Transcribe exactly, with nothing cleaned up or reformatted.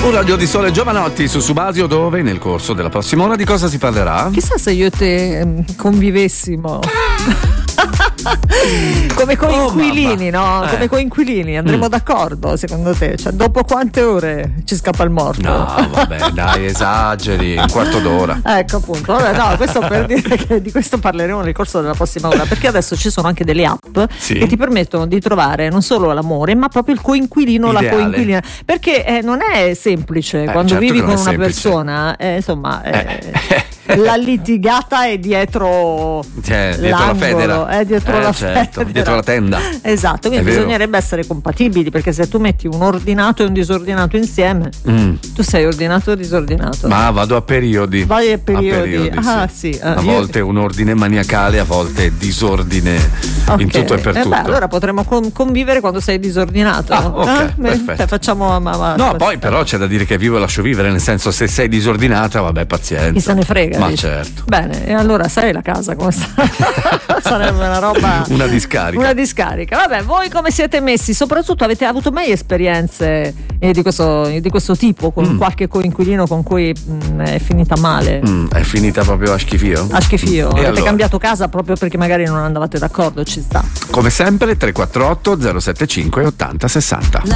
Un raggio di sole Giovanotti su Subasio, dove nel corso della prossima ora di cosa si parlerà? Chissà se io e te ehm, convivessimo. Come coinquilini, oh, no? Eh. Come coinquilini andremo Mm. d'accordo, secondo te? Cioè, dopo quante ore ci scappa il morto? No, vabbè, dai, esageri, un quarto d'ora. Ecco appunto, vabbè, no, questo per dire che di questo parleremo nel corso della prossima ora, perché adesso ci sono anche delle app Sì. che ti permettono di trovare non solo l'amore, ma proprio il coinquilino o la Ideale. coinquilina, perché eh, non è semplice Eh, quando certo vivi che non con è una semplice. persona, eh, insomma, eh, Eh. la litigata è dietro, Cioè, dietro la l'angolo, federa. è dietro Eh, la certo, federa. dietro la tenda. Esatto, quindi È vero. bisognerebbe essere compatibili, perché se tu metti un ordinato e un disordinato insieme, Mm. tu sei ordinato o disordinato? Ma vado a periodi. Vai a periodi. Ah, sì. Ah, a io- volte un ordine maniacale, a volte disordine in Ok. tutto e per Eh tutto. beh, allora potremmo con- convivere quando sei disordinato. Ah, ok, Eh? Beh, perfetto. cioè, facciamo ma, ma- No, ma- poi però c'è da dire che vivo e lascio vivere, nel senso, se sei disordinata, vabbè, pazienza. chi se ne frega. Ma dici. certo. Bene, e allora sai la casa come sta? Sarebbe una roba. Una discarica. Una discarica. Vabbè, voi come siete messi? Soprattutto avete avuto mai esperienze eh, di, questo, di questo tipo con Mm. qualche coinquilino con cui mh, è finita male? Mm, è finita proprio a schifio? A schifio. E Avete allora? cambiato casa proprio perché magari non andavate d'accordo, ci sta. Come sempre tre quattro otto zero sette cinque ottanta sessanta.